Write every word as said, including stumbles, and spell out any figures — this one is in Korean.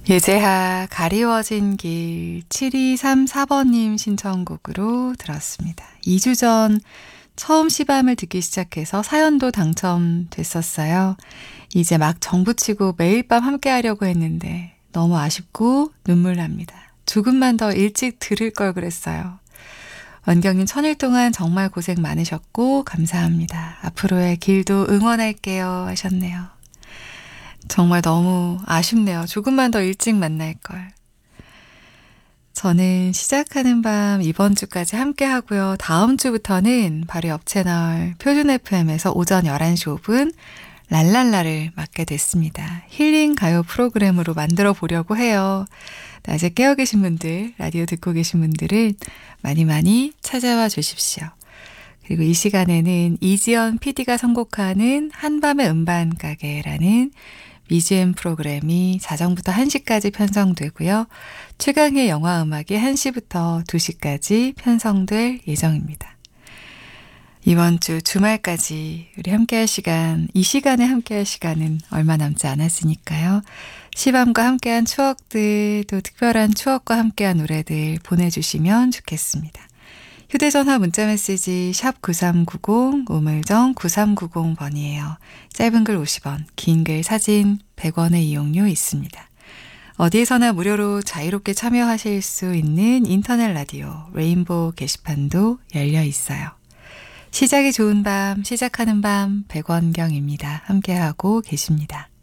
예재하 가리워진 길 칠이삼사 번님 신청곡으로 들었습니다. 이 주 전 처음 시밤을 듣기 시작해서 사연도 당첨됐었어요. 이제 막 정부치고 매일 밤 함께 하려고 했는데 너무 아쉽고 눈물 납니다. 조금만 더 일찍 들을 걸 그랬어요. 원경님 천일 동안 정말 고생 많으셨고 감사합니다. 앞으로의 길도 응원할게요 하셨네요. 정말 너무 아쉽네요. 조금만 더 일찍 만날걸. 저는 시작하는 밤 이번 주까지 함께 하고요. 다음 주부터는 바로 옆 채널 표준 에프엠에서 오전 열한 시 오 분 랄랄라를 맡게 됐습니다. 힐링 가요 프로그램으로 만들어 보려고 해요. 낮에 깨어 계신 분들, 라디오 듣고 계신 분들은 많이 많이 찾아와 주십시오. 그리고 이 시간에는 이지연 피디가 선곡하는 한밤의 음반 가게라는 비지엠 프로그램이 자정부터 한 시까지 편성되고요. 최강의 영화 음악이 한 시부터 두 시까지 편성될 예정입니다. 이번 주 주말까지 우리 함께할 시간, 이 시간에 함께할 시간은 얼마 남지 않았으니까요. 시밤과 함께한 추억들, 또 특별한 추억과 함께한 노래들 보내주시면 좋겠습니다. 휴대전화 문자메시지 샵 구삼구공, 우물정 구삼구공 번이에요. 짧은 글 오십 원, 긴 글 사진 백 원의 이용료 있습니다. 어디에서나 무료로 자유롭게 참여하실 수 있는 인터넷 라디오 레인보우 게시판도 열려 있어요. 시작이 좋은 밤, 시작하는 밤 백원경입니다. 함께하고 계십니다.